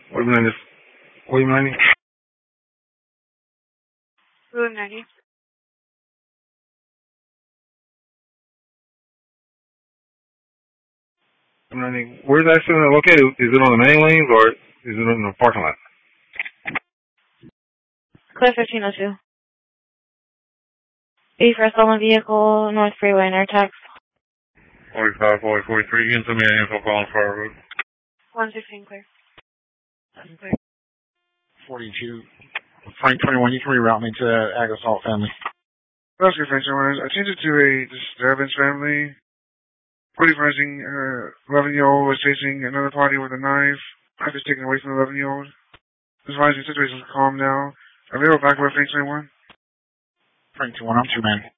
What do you mean? What do you mean? Room 90. Where's that center located? Is it on the main lanes or is it in the parking lot? Clear 1502. E for a stolen vehicle, North Freeway, near tax. 45, 43, getting some info calling for our route. 116 clear. 42. Frank 21, you can reroute me to Ag Assault family. That's good, Frank 21. I changed it to a disturbance family. 45ing 11-year-old was chasing another party with a knife. I just taken away from the 11-year-old. This rising situation is calm now. Available back with Frank 21. Frank 21, I'm 2 man.